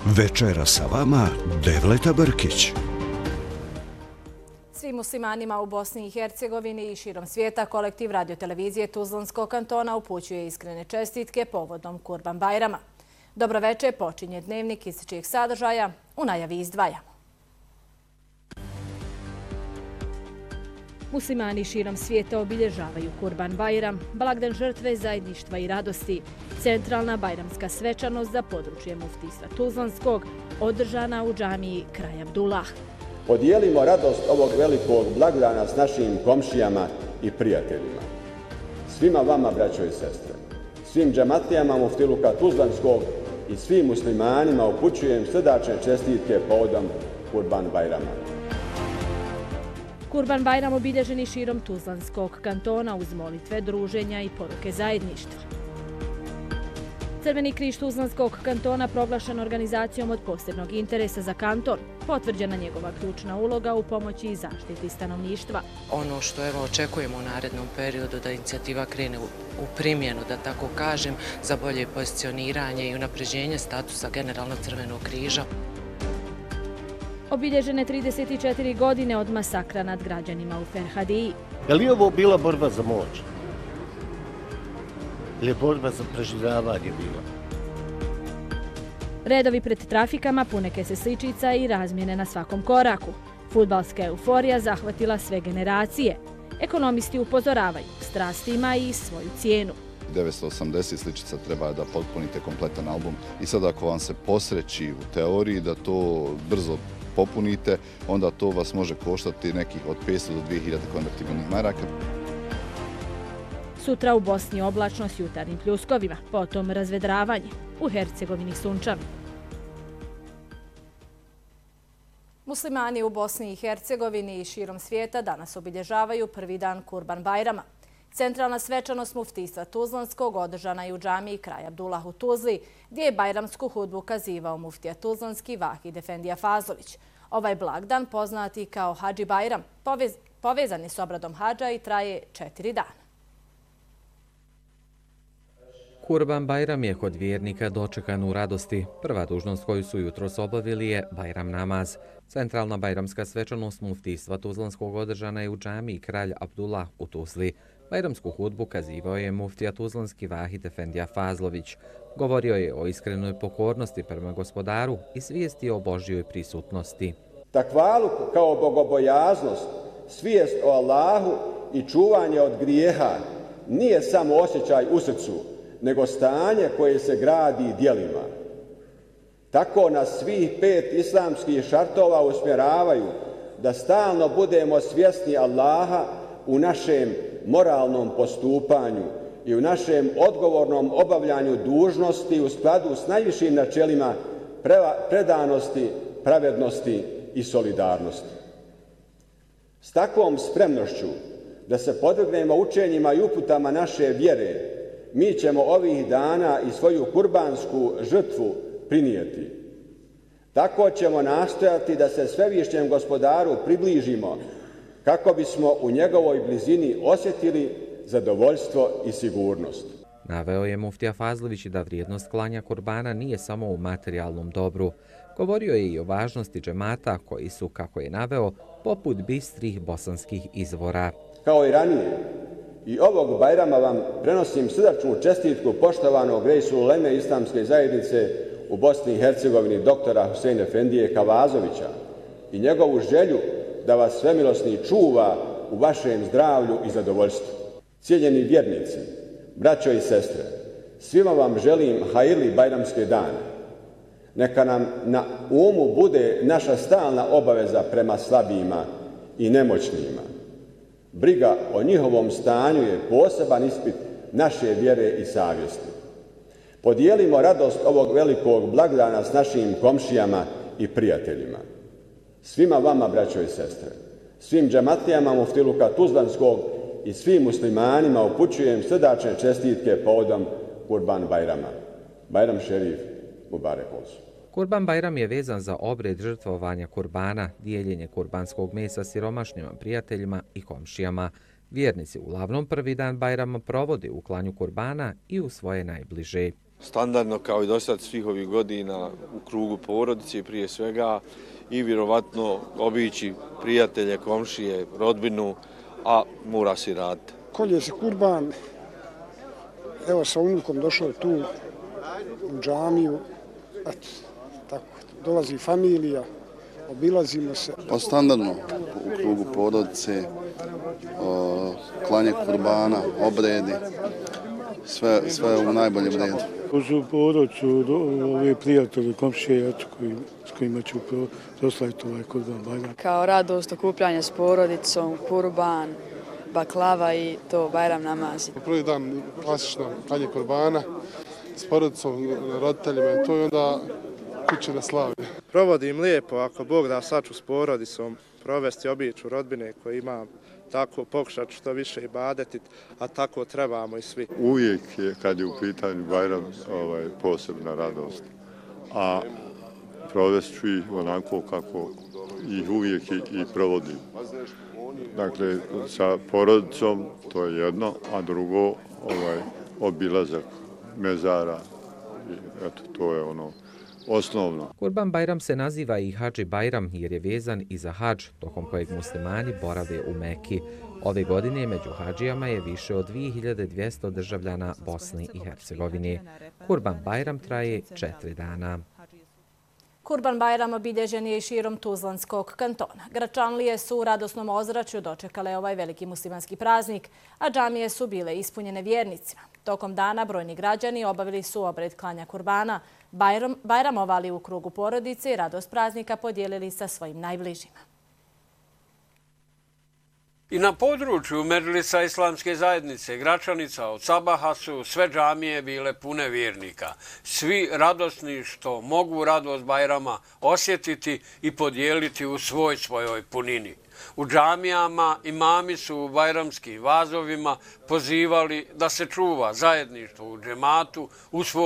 Večera sa vama Devleta Brkić. Svim muslimanima u Bosni i Hercegovini i širom svijeta kolektiv radiotelevizije Tuzlanskog kantona upućuje iskrene čestitke povodom Kurban Bajrama. Dobroveče, počinje dnevnik iz čijeg sadržaja u najavi izdvajamo. Muslimani širom svijeta obilježavaju Kurban Bajram, blagdan žrtve, zajedništva i radosti. Centralna bajramska svečanost za područje muftijstva Tuzlanskog održana u džamiji Kralj Abdullah. Podijelimo radost ovog velikog blagdana s našim komšijama i prijateljima. Svima vama, braćo i sestre, svim džematlijama muftiluka Tuzlanskog i svim muslimanima upućujem srdačne čestitke povodom Kurban Bajrama. Kurban Bajram obilježeni širom Tuzlanskog kantona uz molitve, druženja i poruke zajedništva. Crveni križ Tuzlanskog kantona proglašen organizacijom od posebnog interesa za kanton, potvrđena njegova ključna uloga u pomoći i zaštiti stanovništva. Ono što očekujemo u narednom periodu da inicijativa krene u primjenu, da tako kažem, za bolje pozicioniranje i unapređenje statusa generalnog Crvenog križa. Obilježene 34 godine od masakra nad građanima u Ferhadiji. Je li ovo bila borba za moć? Ili je borba za preživljavanje bila? Redovi pred trafikama, pune kese sličica i razmjene na svakom koraku. Fudbalska euforija zahvatila sve generacije. Ekonomisti upozoravaju, strast ima i svoju cijenu. 980 sličica treba da potpunite kompletan album i sad ako vam se posreći u teoriji da to brzo popunite, onda to vas može koštati nekih od 500 do 2000 konvertibilnih maraka. Sutra u Bosni oblačno s jutarnjim pljuskovima, potom razvedravanje, u Hercegovini sunčano. Muslimani u Bosni i Hercegovini i širom svijeta danas obilježavaju prvi dan Kurban Bajrama. Centralna svečanost muftijstva Tuzlanskog održana je u džamiji Kralj Abdullah u Tuzli, gdje je bajramsku hudbu kazivao muftija Tuzlanski Vahid Efendija Fazlović. Ovaj blagdan, poznati kao Hadži Bajram, povezan je s obradom hadža i traje 4 dana. Kurban Bajram je kod vjernika dočekan u radosti. Prva dužnost koju su jutros obavili je Bajram namaz. Centralna bajramska svečanost muftijstva Tuzlanskog održana je u džamiji Kralj Abdullah u Tuzli. Bajramsku hudbu kazivao je muftija Tuzlanski Vahid Efendija Fazlović. Govorio je o iskrenoj pokornosti prema gospodaru i svijesti o Božjoj prisutnosti. Takvaluk kao bogobojaznost, svijest o Allahu i čuvanje od grijeha nije samo osjećaj u srcu, nego stanje koje se gradi djelima. Tako nas svih 5 islamskih šartova usmjeravaju da stalno budemo svjesni Allaha u našem moralnom postupanju i u našem odgovornom obavljanju dužnosti u skladu s najvišim načelima predanosti, pravednosti i solidarnosti. S takvom spremnošću da se podvrgnemo učenjima i uputama naše vjere, mi ćemo ovih dana i svoju kurbansku žrtvu prinijeti. Tako ćemo nastojati da se svevišnjem gospodaru približimo kako bismo u njegovoj blizini osjetili zadovoljstvo i sigurnost. Naveo je muftija Fazlović da vrijednost klanja kurbana nije samo u materijalnom dobru. Govorio je i o važnosti džemata koji su, kako je naveo, poput bistrih bosanskih izvora. Kao i ranije, i ovog Bajrama vam prenosim srdačnu čestitku poštovanog Reisul Uleme Islamske zajednice u Bosni i Hercegovini doktora Husein Efendije Kavazovića i njegovu želju da vas svemilosni čuva u vašem zdravlju i zadovoljstvu. Cijenjeni vjernici, braćo i sestre, svima vam želim hajirli bajramske dane. Neka nam na umu bude naša stalna obaveza prema slabijima i nemoćnima. Briga o njihovom stanju je poseban ispit naše vjere i savjesti. Podijelimo radost ovog velikog blagdana s našim komšijama i prijateljima. Svima vama, braćo i sestre, svim džematlijama muftiluka Tuzlanskog i svim muslimanima upućujem srdačne čestitke povodom Kurban Bajrama. Bajram šerif, mubarek olsun. Kurban Bajram je vezan za obred žrtvovanja kurbana, dijeljenje kurbanskog mesa siromašnjima prijateljima i komšijama. Vjernici uglavnom prvi dan Bajrama provode u klanju kurbana i u svoje najbliže. Standardno kao i do sad svih ovih godina u krugu porodice prije svega i vjerovatno obići prijatelje, komšije, rodbinu, a mora se raditi. Kolje se kurban, evo sa unukom došao tu u džamiju, eto, tako, dolazi familija, obilazimo se. Pa standardno u krugu porodice, klanje kurbana, obredi, sve u najboljem redu. Uz porodicu, ove prijatelje, komšije, s kojima ću proslaviti ovaj Kurban Bajram. Kao radost okupljanja s porodicom, kurban, baklava i to Bajram namaz. Prvi dan klasično klanje kurbana s porodicom, roditeljima, to je onda kuće na slavi. Provodim lijepo, ako Bog da, sad ću s porodicom provesti običu rodbine koje imam, tako pokušat što više ibadetit, a tako trebamo i svi. Uvijek je, kad je u pitanju Bajram, posebna radost, a provest ću ih onako kako ih uvijek i provodim. Dakle, sa porodicom to je jedno, a drugo obilazak mezara, eto, to je ono osnovno. Kurban Bajram se naziva i Hadži Bajram jer je vezan i za hadž, tokom kojeg muslimani borave u Meki. Ove godine među hadžijama je više od 2200 državljana Bosne i Hercegovine. Kurban Bajram traje 4 dana. Kurban Bajram obilježen je i širom Tuzlanskog kantona. Gračanlije su u radosnom ozračju dočekale ovaj veliki muslimanski praznik, a džamije su bile ispunjene vjernicima. Tokom dana brojni građani obavili su obred klanja kurbana, bajramovali u krugu porodice i radost praznika podijelili sa svojim najbližima. I na području Medžlisa islamske zajednice Gračanica od sabaha su sve džamije bile pune vjernika. Svi radosni što mogu radost Bajrama osjetiti i podijeliti u svojoj punini. U džamijama imami su u bajramskim vazovima pozivali da se čuva zajedništvo u džematu, u svoj